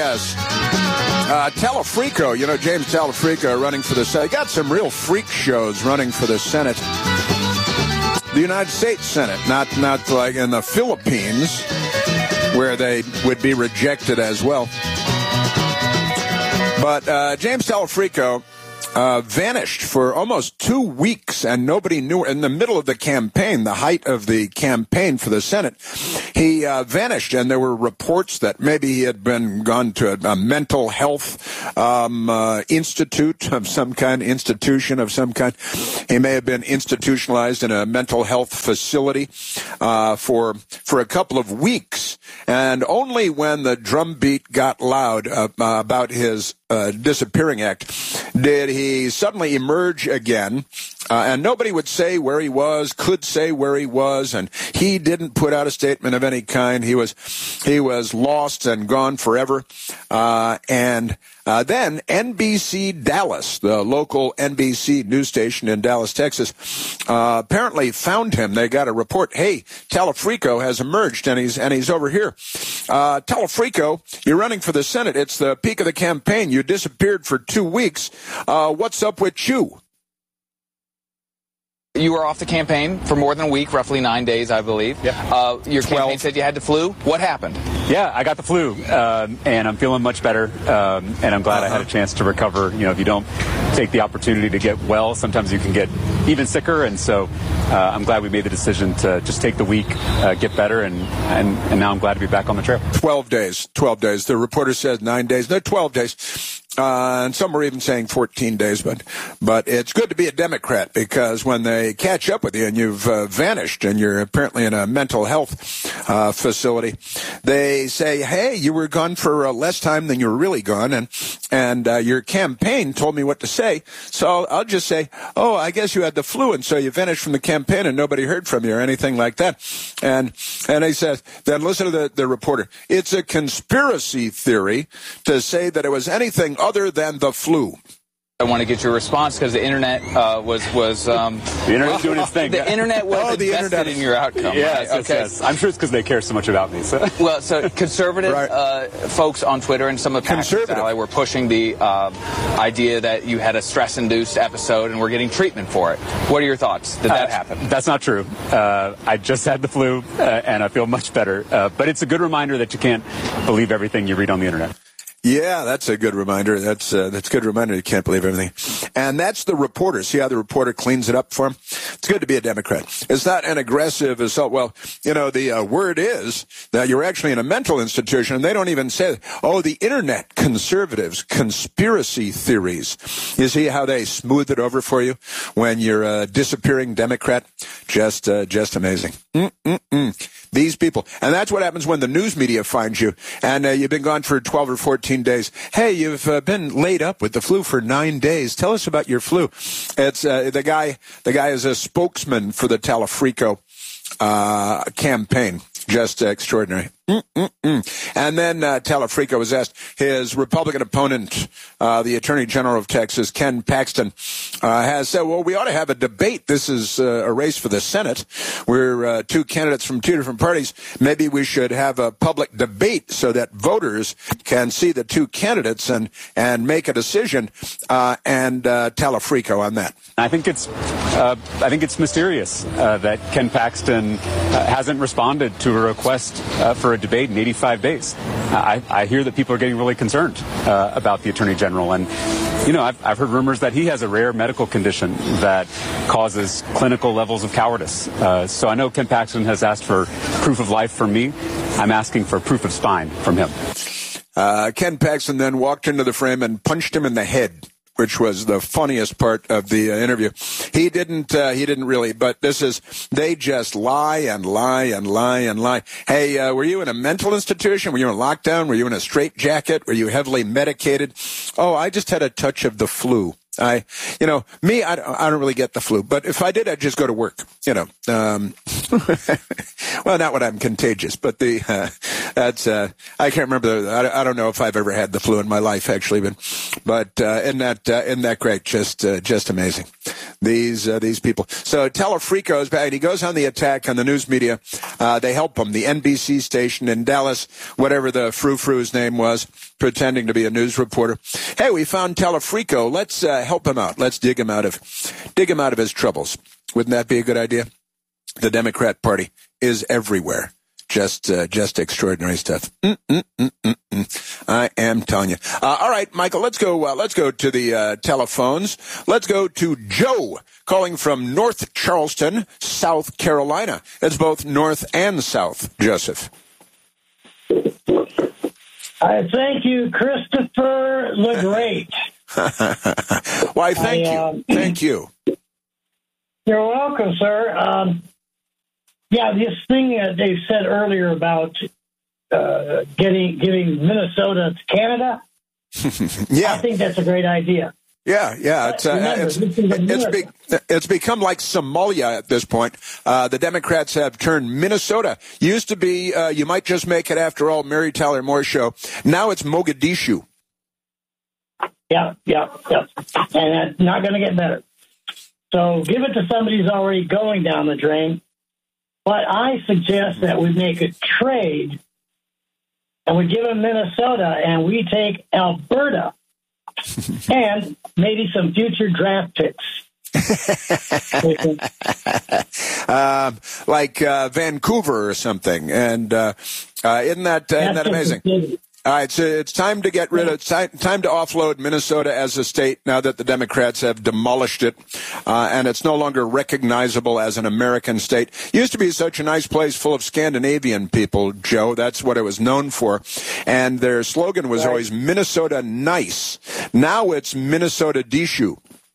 Yes. Telefrico, James Telefrico running for the Senate. Got some real freak shows running for the Senate. The United States Senate, not like in the Philippines, where they would be rejected as well. But James Telefrico vanished for almost 2 weeks, and nobody knew. In the middle of the campaign, the height of the campaign for the Senate, he vanished, and there were reports that maybe he had gone to a mental health institution of some kind. He may have been institutionalized in a mental health facility for a couple of weeks, and only when the drumbeat got loud about his disappearing act did he suddenly emerge again, and nobody would say where he was, could say where he was, and he didn't put out a statement of any kind. He was lost and gone forever. Then NBC Dallas, the local NBC news station in Dallas, Texas, apparently found him. They got a report. Hey, Telefrico has emerged, and he's over here. Telefrico, you're running for the Senate. It's the peak of the campaign. You disappeared for 2 weeks. What's up with you? You were off the campaign for more than a week, roughly 9 days, I believe. Yeah. Your campaign said you had the flu. What happened? Yeah, I got the flu, and I'm feeling much better, and I'm glad I had a chance to recover. If you don't take the opportunity to get well, sometimes you can get even sicker, and so I'm glad we made the decision to just take the week, get better, and now I'm glad to be back on the trail. 12 days. The reporter said 9 days. No, 12 days. And some were even saying 14 days, but it's good to be a Democrat, because when they catch up with you and you've vanished and you're apparently in a mental health facility, they say, hey, you were gone for less time than you were really gone, and your campaign told me what to say, so I'll just say, oh, I guess you had the flu, and so you vanished from the campaign and nobody heard from you or anything like that. And he says, then listen to the reporter. It's a conspiracy theory to say that it was anything other than the flu. I want to get your response because the internet was the internet's doing its thing. The internet was invested in your outcome. Yes, right? Okay. Yes. I'm sure it's because they care so much about me. So. Well, so conservative folks on Twitter and some of the Paxton's ally were pushing the idea that you had a stress-induced episode and were getting treatment for it. What are your thoughts? Did that happen? That's not true. I just had the flu, and I feel much better. But it's a good reminder that you can't believe everything you read on the internet. Yeah, that's a good reminder. That's a good reminder. You can't believe everything. And that's the reporter. See how the reporter cleans it up for him? It's good to be a Democrat. It's not an aggressive assault. Well, the word is that you're actually in a mental institution, and they don't even say, oh, the internet, conservatives, conspiracy theories. You see how they smooth it over for you when you're a disappearing Democrat? Just amazing. These people. And that's what happens when the news media finds you, and you've been gone for 12 or 14 days. Hey, you've been laid up with the flu for 9 days. Tell us about your flu. It's the guy is a spokesman for the Telefrico campaign. Just extraordinary. And then Telefrico was asked, his Republican opponent, the Attorney General of Texas, Ken Paxton, has said, well, we ought to have a debate. This is a race for the Senate. We're two candidates from two different parties. Maybe we should have a public debate so that voters can see the two candidates and make a decision. And Telefrico on that. I think it's mysterious that Ken Paxton hasn't responded to a request for a debate in 85 days. I hear that people are getting really concerned about the Attorney General, and I've heard rumors that he has a rare medical condition that causes clinical levels of cowardice. So I know Ken Paxton has asked for proof of life from me. I'm asking for proof of spine from him. Ken Paxton then walked into the frame and punched him in the head, which was the funniest part of the interview. He didn't really, but they just lie and lie and lie and lie. Hey, were you in a mental institution? Were you in lockdown? Were you in a straitjacket? Were you heavily medicated? Oh, I just had a touch of the flu. I don't really get the flu, but if I did, I'd just go to work, well, not when I'm contagious, but I can't remember. I don't know if I've ever had the flu in my life, actually, but isn't that great? Just amazing. These people. So Telefrico is back. He goes on the attack on the news media. They help him. The NBC station in Dallas, whatever the frou-frou's name was, pretending to be a news reporter. Hey, we found Telefrico. Let's help him out. Let's dig him out of his troubles. Wouldn't that be a good idea? The Democrat Party is everywhere. Just extraordinary stuff. I am telling you. All right, Michael, let's go to the telephones. Let's go to Joe calling from North Charleston, South Carolina. It's both North and South, Joseph. Thank you, Christopher the Great. Why, thank you. Thank you. You're welcome, sir. Yeah, this thing they said earlier about giving Minnesota to Canada. Yeah, I think that's a great idea. Yeah. It's become like Somalia at this point. The Democrats have turned Minnesota. Used to be, you might just make it after all, Mary Tyler Moore show. Now it's Mogadishu. Yeah. And that's not going to get better. So give it to somebody who's already going down the drain. But I suggest that we make a trade and we give them Minnesota and we take Alberta and maybe some future draft picks. Like Vancouver or something. And isn't that amazing? All right, so it's time to get rid of, time to offload Minnesota as a state now that the Democrats have demolished it, and it's no longer recognizable as an American state. Used to be such a nice place full of Scandinavian people, Joe. That's what it was known for. And their slogan was always Minnesota nice. Now it's Minnesota Dishu.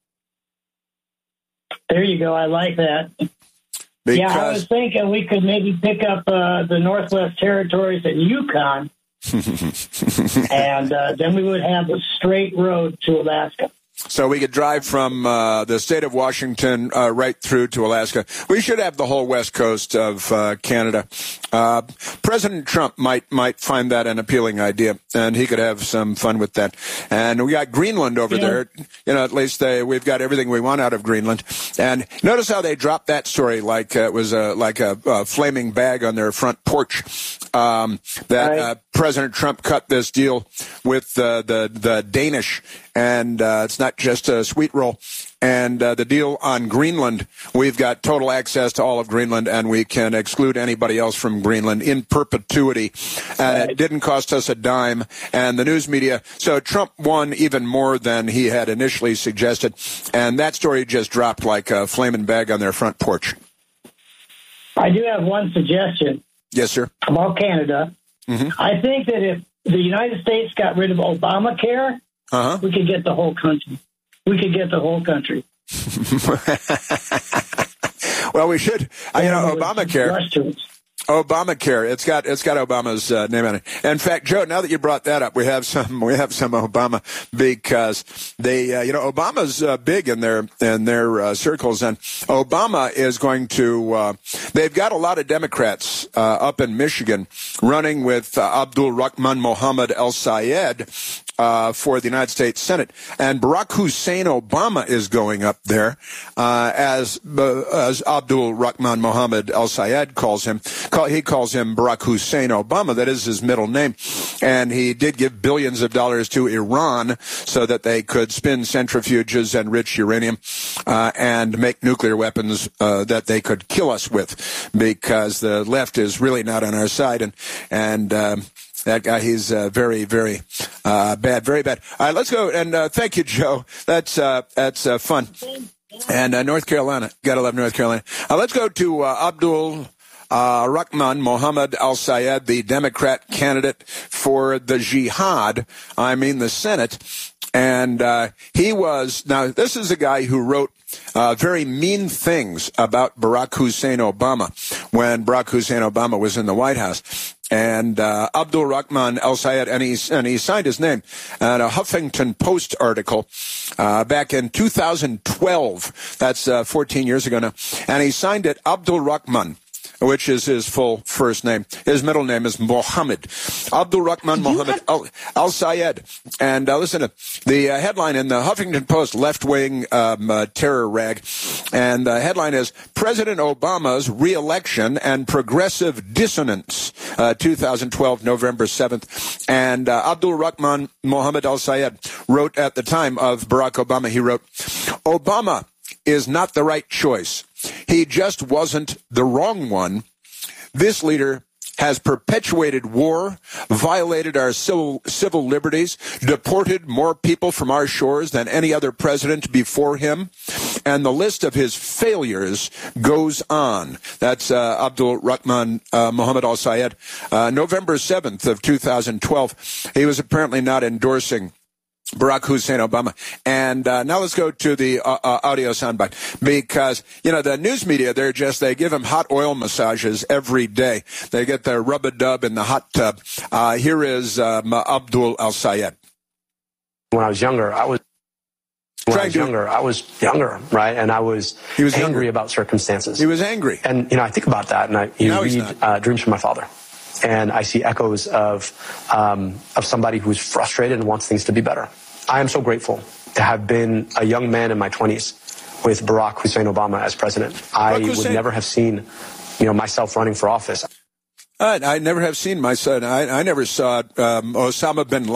There you go. I like that. Yeah, I was thinking we could maybe pick up the Northwest Territories and Yukon. And then we would have a straight road to Alaska. So we could drive from the state of Washington right through to Alaska. We should have the whole west coast of Canada. President Trump might find that an appealing idea, and he could have some fun with that. And we got Greenland over there. At least we've got everything we want out of Greenland. And notice how they dropped that story like it was like a flaming bag on their front porch. President Trump cut this deal with the Danish, and it's not just a sweet roll. And the deal on Greenland, we've got total access to all of Greenland, and we can exclude anybody else from Greenland in perpetuity. And it didn't cost us a dime. And the news media, so Trump won even more than he had initially suggested. And that story just dropped like a flaming bag on their front porch. I do have one suggestion. Yes, sir. About Canada. Mm-hmm. I think that if the United States got rid of Obamacare, we could get the whole country. Well, we should. Obamacare. It's got Obama's name on it. In fact, Joe, now that you brought that up, we have some Obama because they, Obama's big in their circles, and Obama is going to. They've got a lot of Democrats up in Michigan running with Abdul Rahman Mohammed El Sayed for the United States Senate, and Barack Hussein Obama is going up there as Abdul Rahman Mohammed El Sayed calls him. He calls him Barack Hussein Obama. That is his middle name. And he did give billions of dollars to Iran so that they could spin centrifuges, enrich uranium, and make nuclear weapons that they could kill us with, because the left is really not on our side. And that guy, he's very, very bad, very bad. All right, let's go. And thank you, Joe. That's fun. And North Carolina. Gotta love North Carolina. Let's go to Abdul Rahman Mohammed Al Sayed, the Democrat candidate for the Jihad, the Senate. And this is a guy who wrote very mean things about Barack Hussein Obama when Barack Hussein Obama was in the White House. and Abdul Rahman al-Sayed, and he signed his name in a Huffington Post article back in 2012. That's 14 years ago now. And he signed it Abdul Rahman, which is his full first name. His middle name is Mohammed. Abdul Rahman Mohammed al-Sayed. And listen to the headline in the Huffington Post, left-wing terror rag. And the headline is, President Obama's re-election and progressive dissonance, 2012, November 7th. And Abdul Rahman Mohammed al-Sayed wrote at the time of Barack Obama, he wrote, Obama is not the right choice. He just wasn't the wrong one. This leader has perpetuated war, violated our civil liberties, deported more people from our shores than any other president before him, and the list of his failures goes on. That's Abdul Rahman Mohammed al-Sayed. November 7th of 2012, he was apparently not endorsing Barack Hussein Obama. And now let's go to the audio soundbite, because, you know, the news media, they give him hot oil massages every day. They get their rub-a-dub in the hot tub. Here is Abdul al-Sayed. When I was younger, I was younger, right? And I was angry about circumstances. He was angry. And, you know, I think about that, and you read Dreams from My Father. And I see echoes of somebody who's frustrated and wants things to be better. I am so grateful to have been a young man in my 20s with Barack Hussein Obama as president. I would never have seen, myself running for office. I never have seen my son. I never saw Osama bin Laden.